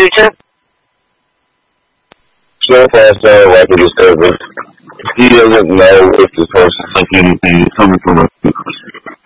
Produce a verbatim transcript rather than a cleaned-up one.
conversation? So far, so like it is service. He doesn't know if the person think anything is coming from us.